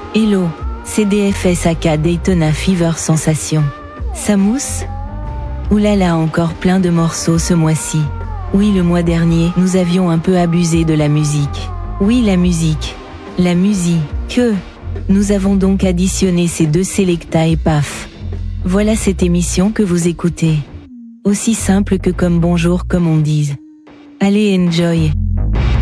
Hello, c'est DFSAK Daytona Fever Sensation. Ça mousse? Oulala, encore plein de morceaux ce mois-ci. Oui, le mois dernier, nous avions un peu abusé de la musique. Oui, la musique. La musique. Nous avons donc additionné ces deux sélecta et paf. Voilà cette émission que vous écoutez. Aussi simple que comme bonjour comme on dise. Allez, enjoy.